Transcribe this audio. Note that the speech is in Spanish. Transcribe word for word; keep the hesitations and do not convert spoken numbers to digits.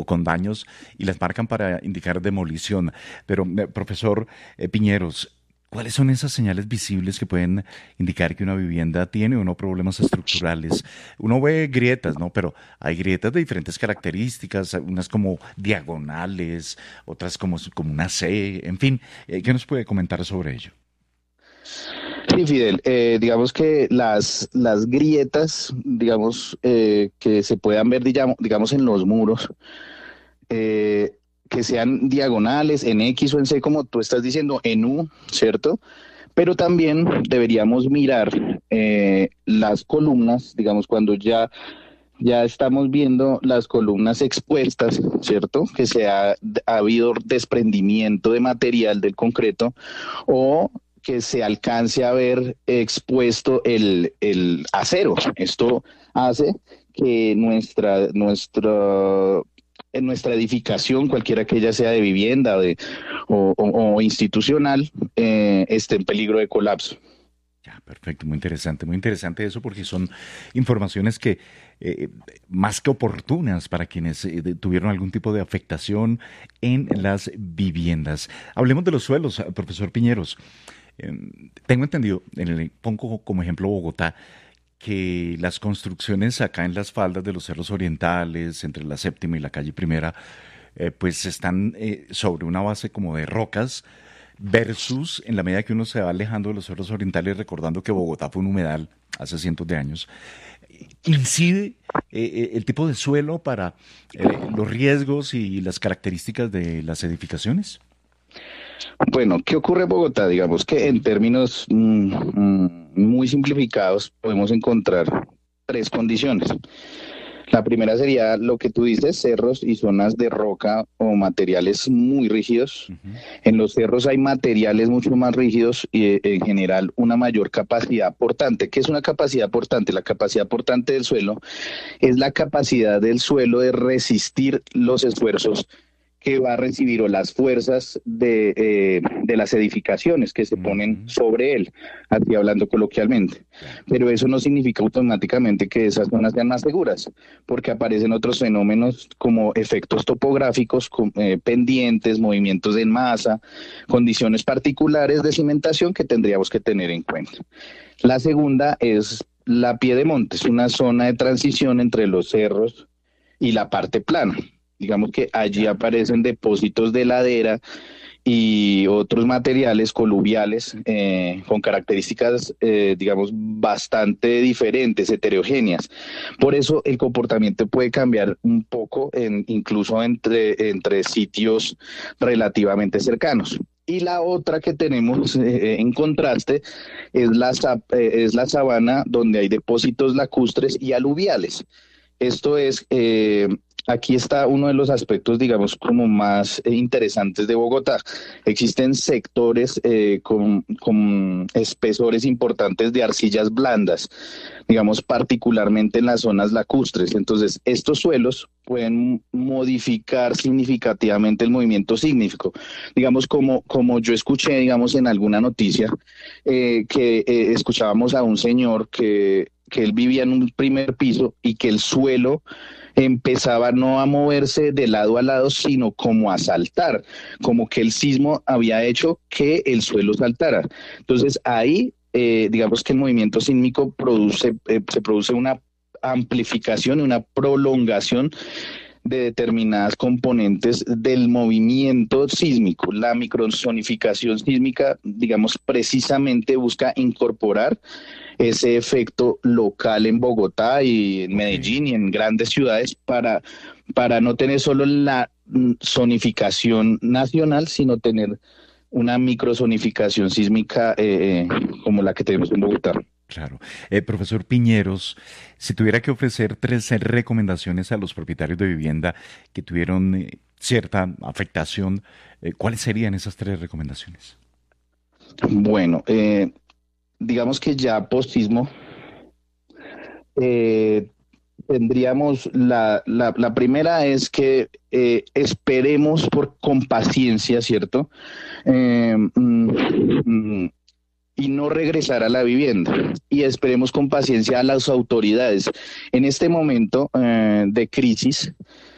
con daños y las marcan para indicar demolición. Pero, eh, profesor eh, Piñeros, ¿cuáles son esas señales visibles que pueden indicar que una vivienda tiene o no problemas estructurales? Uno ve grietas, ¿no? Pero hay grietas de diferentes características, unas como diagonales, otras como, como una C, en fin. Eh, ¿Qué nos puede comentar sobre ello? Sí, Fidel, eh, digamos que las, las grietas, digamos, eh, que se puedan ver, digamos, digamos en los muros, eh, que sean diagonales en X o en C, como tú estás diciendo, en U, ¿cierto? Pero también deberíamos mirar eh, las columnas, digamos, cuando ya, ya estamos viendo las columnas expuestas, ¿cierto? Que se ha, ha habido desprendimiento de material del concreto o que se alcance a ver expuesto el, el acero. Esto hace que nuestra, nuestra, en nuestra edificación, cualquiera que ella sea de vivienda de, o, o, o institucional, eh, esté en peligro de colapso. Ya, perfecto, muy interesante, muy interesante eso porque son informaciones que eh, más que oportunas para quienes eh, de- tuvieron algún tipo de afectación en las viviendas. Hablemos de los suelos, eh, profesor Piñeros. Eh, Tengo entendido, en el, pongo como ejemplo Bogotá, que las construcciones acá en las faldas de los cerros orientales, entre la séptima y la calle primera, eh, pues están eh, sobre una base como de rocas versus en la medida que uno se va alejando de los cerros orientales, recordando que Bogotá fue un humedal hace cientos de años, incide eh, eh, el tipo de suelo para eh, los riesgos y las características de las edificaciones. Bueno, ¿qué ocurre en Bogotá? Digamos que en términos mm, mm, muy simplificados podemos encontrar tres condiciones. La primera sería lo que tú dices, cerros y zonas de roca o materiales muy rígidos. Ujú. En los cerros hay materiales mucho más rígidos y eh, en general una mayor capacidad portante. ¿Qué es una capacidad portante? La capacidad portante del suelo es la capacidad del suelo de resistir los esfuerzos que va a recibir o las fuerzas de, eh, de las edificaciones que se ponen Ujú. sobre él, aquí hablando coloquialmente. Claro. Pero eso no significa automáticamente que esas zonas sean más seguras, porque aparecen otros fenómenos como efectos topográficos, con, eh, pendientes, movimientos en masa, condiciones particulares de cimentación que tendríamos que tener en cuenta. La segunda es la Piedemonte, es una zona de transición entre los cerros y la parte plana. Digamos que allí Ya. aparecen depósitos de ladera y otros materiales coluviales eh, con características, eh, digamos, bastante diferentes, heterogéneas. Por eso el comportamiento puede cambiar un poco, en, incluso entre, entre sitios relativamente cercanos. Y la otra que tenemos eh, en contraste es la, eh, es la sabana donde hay depósitos lacustres y aluviales. Esto es, eh, aquí está uno de los aspectos, digamos, como más eh, interesantes de Bogotá. Existen sectores eh, con, con espesores importantes de arcillas blandas, digamos, particularmente en las zonas lacustres. Entonces, estos suelos pueden modificar significativamente el movimiento sísmico. Digamos, como, como yo escuché, digamos, en alguna noticia, eh, que eh, escuchábamos a un señor que que él vivía en un primer piso y que el suelo empezaba no a moverse de lado a lado, sino como a saltar, como que el sismo había hecho que el suelo saltara. Entonces ahí, eh, digamos que el movimiento sísmico produce, eh, se produce una amplificación y una prolongación de determinadas componentes del movimiento sísmico. La microzonificación sísmica, digamos, precisamente busca incorporar ese efecto local en Bogotá y en Ok. Medellín y en grandes ciudades para, para no tener solo la mm, zonificación nacional, sino tener una microzonificación sísmica eh, eh, como la que tenemos en Bogotá. Claro. Eh, profesor Piñeros, si tuviera que ofrecer tres eh, recomendaciones a los propietarios de vivienda que tuvieron eh, cierta afectación, eh, ¿cuáles serían esas tres recomendaciones? Bueno, eh, digamos que ya postismo eh, tendríamos la, la, la, primera es que eh, esperemos por con paciencia, ¿cierto? Eh, mm, mm, y no regresar a la vivienda. Y esperemos con paciencia a las autoridades. En este momento eh, de crisis,